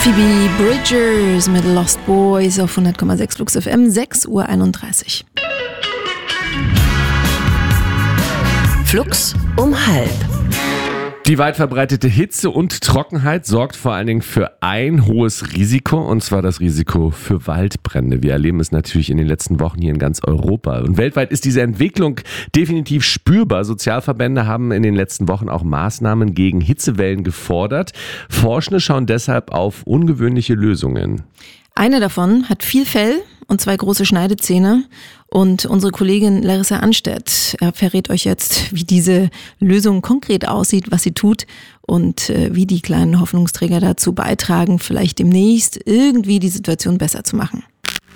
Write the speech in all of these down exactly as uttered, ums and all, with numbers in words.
Phoebe Bridgers mit Lost Boys auf hundert Komma sechs Flux F M, sechs Uhr einunddreißig. Flux um halb. Die weit verbreitete Hitze und Trockenheit sorgt vor allen Dingen für ein hohes Risiko, und zwar das Risiko für Waldbrände. Wir erleben es natürlich in den letzten Wochen hier in ganz Europa. Und weltweit ist diese Entwicklung definitiv spürbar. Sozialverbände haben in den letzten Wochen auch Maßnahmen gegen Hitzewellen gefordert. Forschende schauen deshalb auf ungewöhnliche Lösungen. Eine davon hat viel Fell und zwei große Schneidezähne. Und unsere Kollegin Larissa Anstedt verrät euch jetzt, wie diese Lösung konkret aussieht, was sie tut und wie die kleinen Hoffnungsträger dazu beitragen, vielleicht demnächst irgendwie die Situation besser zu machen.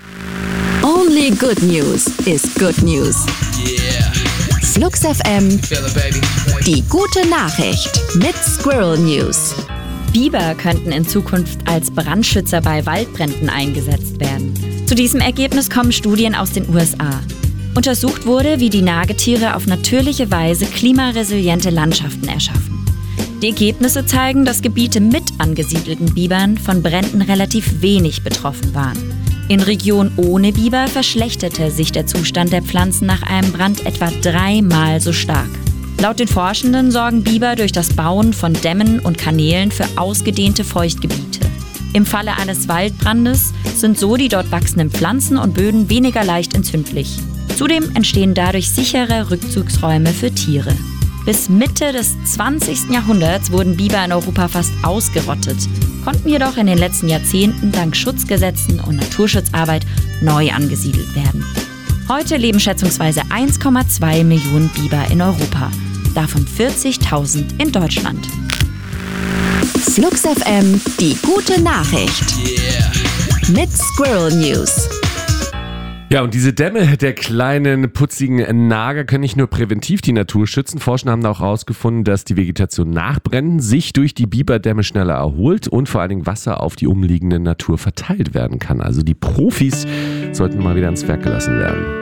Only good news is good news. Yeah. Flux F M, die gute Nachricht mit Squirrel News. Biber könnten in Zukunft als Brandschützer bei Waldbränden eingesetzt werden. Zu diesem Ergebnis kommen Studien aus den U S A. Untersucht wurde, wie die Nagetiere auf natürliche Weise klimaresiliente Landschaften erschaffen. Die Ergebnisse zeigen, dass Gebiete mit angesiedelten Bibern von Bränden relativ wenig betroffen waren. In Regionen ohne Biber verschlechterte sich der Zustand der Pflanzen nach einem Brand etwa dreimal so stark. Laut den Forschenden sorgen Biber durch das Bauen von Dämmen und Kanälen für ausgedehnte Feuchtgebiete. Im Falle eines Waldbrandes sind so die dort wachsenden Pflanzen und Böden weniger leicht entzündlich. Zudem entstehen dadurch sichere Rückzugsräume für Tiere. Bis Mitte des zwanzigsten Jahrhunderts wurden Biber in Europa fast ausgerottet, konnten jedoch in den letzten Jahrzehnten dank Schutzgesetzen und Naturschutzarbeit neu angesiedelt werden. Heute leben schätzungsweise eins Komma zwei Millionen Biber in Europa, davon vierzigtausend in Deutschland. Flux F M, die gute Nachricht. Yeah. Mit Squirrel News. Ja, und diese Dämme der kleinen, putzigen Nager können nicht nur präventiv die Natur schützen. Forscher haben auch herausgefunden, dass die Vegetation nach Bränden sich durch die Biberdämme schneller erholt und vor allen Dingen Wasser auf die umliegende Natur verteilt werden kann. Also die Profis sollten mal wieder ans Werk gelassen werden.